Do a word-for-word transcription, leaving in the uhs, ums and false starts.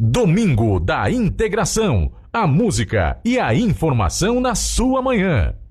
Domingo da Integração. A música e a informação na sua manhã.